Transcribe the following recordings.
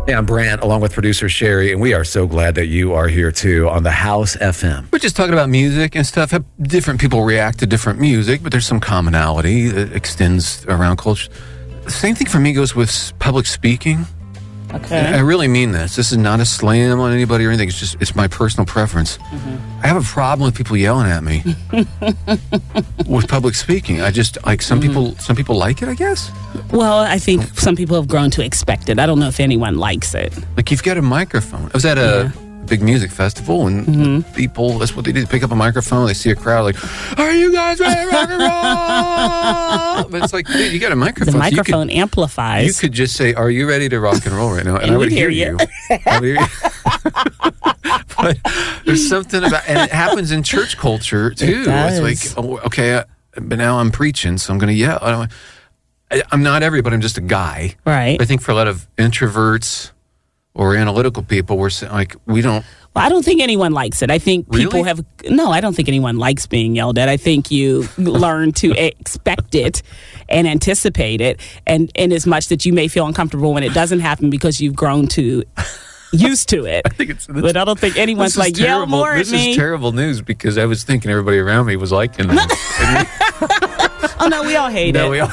Hey, I'm Brant, along with producer Sherry, and we are so glad that you are here, too, on the House FM. We're just talking about music and stuff. Different people react to different music, but there's some commonality that extends around culture. The same thing for me goes with public speaking. Okay. I really mean this. This is not a slam on anybody or anything. It's my personal preference. Mm-hmm. I have a problem with people yelling at me with public speaking. I just like some people like it, I guess. Well, I think some people have grown to expect it. I don't know if anyone likes it. Like you've got a microphone. I was at a big music festival and people, that's what they do. They pick up a microphone, they see a crowd like, are you guys ready to rock and roll? But it's like, dude, you got a microphone. The microphone amplifies. You could just say, are you ready to rock and roll right now? And I would hear you. I would hear you. But there's something about, and it happens in church culture too. It's like, oh, okay, but now I'm preaching, so I'm going to yell. I'm not everybody, I'm just a guy. Right. I think for a lot of introverts or analytical people, we're like, we don't. Well, I don't think anyone likes it. I think people Really? No, I don't think anyone likes being yelled at. I think you learn to expect it and anticipate it. And in as much that you may feel uncomfortable when it doesn't happen because you've grown to used to it. But I don't think anyone's like, yell more at me. This is terrible news because I was thinking everybody around me was liking this. Oh, no, we all hate it. We all.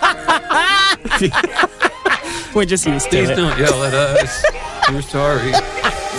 We're just used to Please it. don't yell at us. We're sorry.